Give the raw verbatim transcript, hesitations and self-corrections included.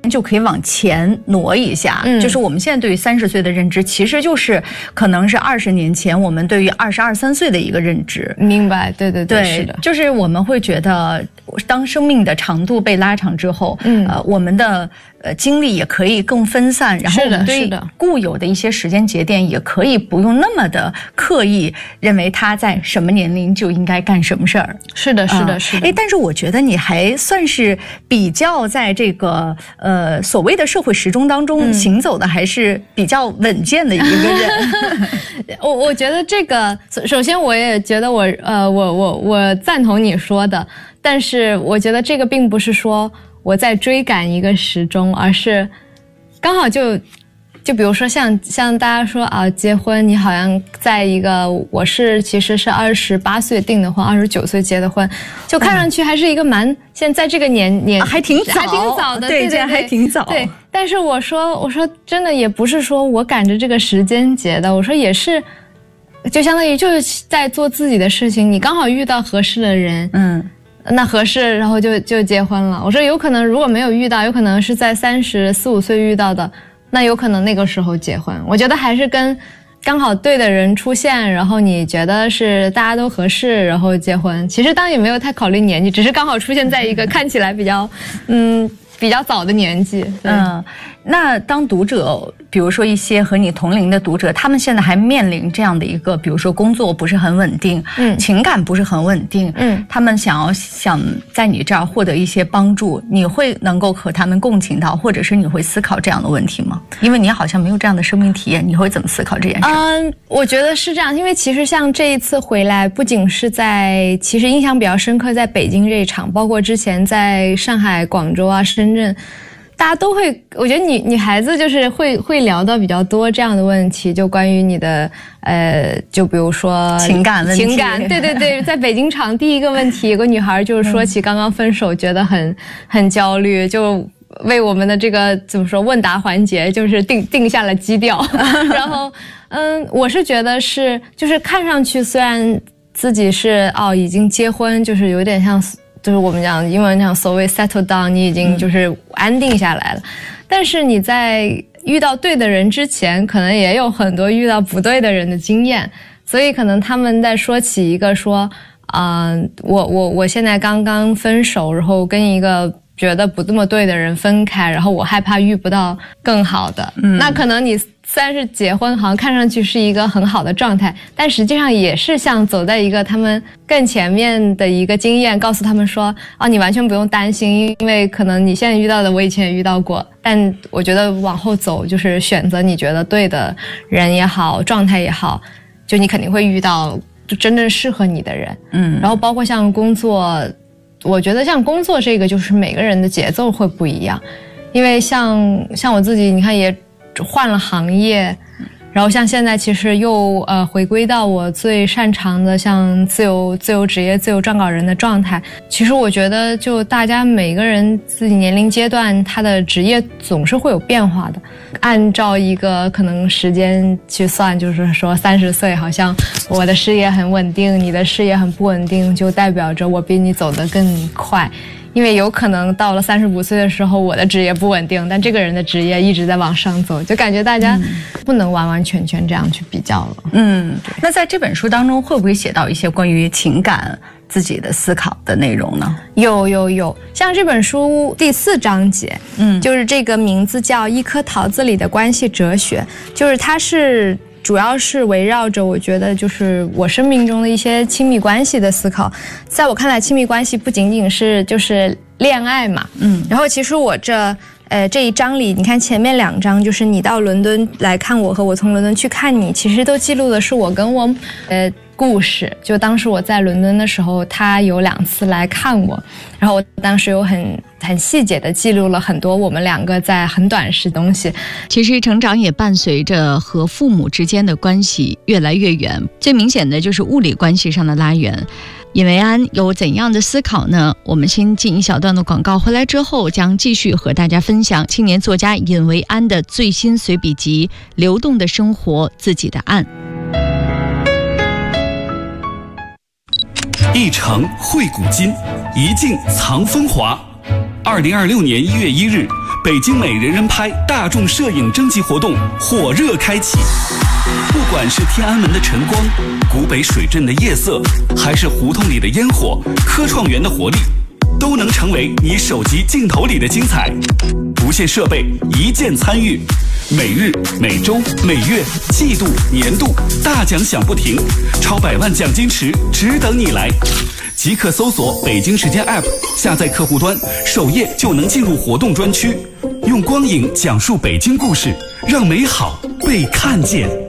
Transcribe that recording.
就可以往前挪一下，嗯，就是我们现在对于三十岁的认知，其实就是可能是二十年前我们对于二十二三岁的一个认知。 明白，对对 对, 对，是的， 就是我们会觉得，当生命的长度被拉长之后，嗯，呃，我们的呃精力也可以更分散，然后我们对固有的一些时间节点也可以不用那么的刻意认为他在什么年龄就应该干什么事儿。 是的，是的，是的。 哎，但是我觉得你还算是比较在这个呃所谓的社会时钟当中行走的，还是比较稳健的一个人。 嗯、我我觉得这个，首先我也觉得我呃我我我赞同你说的，但是我觉得这个并不是说我在追赶一个时钟，而是刚好就就比如说像像大家说啊，结婚你好像在一个，我是其实是二十八岁订的婚，二十九岁结的婚，就看上去还是一个蛮、嗯、现在这个年年、 啊、还挺早， 还挺早的， 对，这样还挺早。 对，但是我说我说真的也不是说我赶着这个时间结的，我说也是，就相当于就是在做自己的事情，你刚好遇到合适的人，嗯。那合适，然后就就结婚了。我说有可能如果没有遇到，有可能是在三十四五岁遇到的，那有可能那个时候结婚。我觉得还是跟刚好对的人出现，然后你觉得是大家都合适，然后结婚。其实当然也没有太考虑年纪，只是刚好出现在一个看起来比较嗯比较早的年纪。 嗯，那当读者，比如说一些和你同龄的读者，他们现在还面临这样的一个，比如说工作不是很稳定，嗯，情感不是很稳定，嗯，他们想要想在你这儿获得一些帮助，你会能够和他们共情到，或者是你会思考这样的问题吗？因为你好像没有这样的生命体验，你会怎么思考这件事？ 嗯，我觉得是这样，因为其实像这一次回来，不仅是在，其实印象比较深刻，在北京这一场，包括之前在上海、广州啊、深圳。大家都会，我觉得女女孩子就是会会聊到比较多这样的问题，就关于你的呃，就比如说情感问题， 情感，对对对，在北京场第一个问题，有个女孩就是说起刚刚分手，觉得很很焦虑，就为我们的这个怎么说问答环节就是定定下了基调，然后嗯，我是觉得是就是看上去虽然自己是哦已经结婚，就是有点像。就是我们讲英文讲所谓 settle down， 你已经就是安定下来了，但是你在遇到对的人之前，可能也有很多遇到不对的人的经验，所以可能他们在说起一个说，啊、呃，我我我现在刚刚分手，然后跟一个觉得不这么对的人分开，然后我害怕遇不到更好的，嗯，那可能你。虽然是结婚，好像看上去是一个很好的状态，但实际上也是像走在一个他们更前面的一个经验，告诉他们说，啊，你完全不用担心，因为可能你现在遇到的我以前也遇到过，但我觉得往后走就是选择你觉得对的人也好，状态也好，就你肯定会遇到就真正适合你的人。嗯，然后包括像工作，我觉得像工作这个就是每个人的节奏会不一样，因为像像我自己，你看也。换了行业，然后像现在其实又呃回归到我最擅长的像自由自由职业自由撰稿人的状态。其实我觉得就大家每个人自己年龄阶段他的职业总是会有变化的，按照一个可能时间去算，就是说三十岁好像我的事业很稳定，你的事业很不稳定，就代表着我比你走得更快。因为有可能到了三十五岁的时候，我的职业不稳定，但这个人的职业一直在往上走，就感觉大家不能完完全全这样去比较了。 嗯，那在这本书当中会不会写到一些关于情感自己的思考的内容呢？ 有有有，像这本书第四章节，嗯，就是这个名字叫《一颗桃子里的关系哲学》，就是它是。主要是围绕着我觉得就是我生命中的一些亲密关系的思考。在我看来，亲密关系不仅仅是就是恋爱嘛，嗯，然后其实我这呃这一章里，你看前面两章就是你到伦敦来看我和我从伦敦去看你，其实都记录的是我跟我呃故事。就当时我在伦敦的时候，他有两次来看我，然后我当时有很很细节的记录了很多我们两个在很短时东西。 其实成长也伴随着和父母之间的关系越来越远，最明显的就是物理关系上的拉远。尹维安有怎样的思考呢？我们先进一小段的广告，回来之后将继续和大家分享青年作家尹维安的最新随笔集《流动的生活，自己的岸》。 一城绘古今，一镜藏风华。 二零二六年一月一日，北京美人人拍大众摄影征集活动火热开启。不管是天安门的晨光、古北水镇的夜色，还是胡同里的烟火、科创园的活力，都能成为你手机镜头里的精彩。不限设备，一键参与，每日、每周、每月、季度、年度，大奖响不停，超百万奖金池只等你来。即刻搜索北京时间 App， 下载客户端，首页就能进入活动专区，用光影讲述北京故事，让美好被看见。